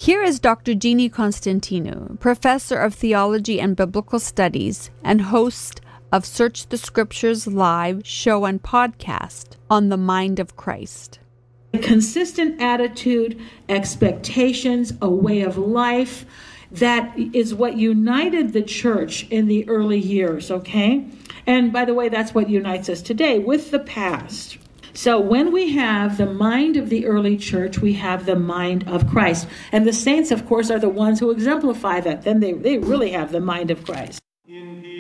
Here is Dr. Jeannie Constantinou, professor of theology and biblical studies and host of Search the Scriptures live show and podcast on the mind of Christ. A consistent attitude, expectations, a way of life, that is what united the church in the early years, okay? And by the way, that's what unites us today with the past. So when we have the mind of the early church, we have the mind of Christ. And the saints, of course, are the ones who exemplify that. Then they really have the mind of Christ.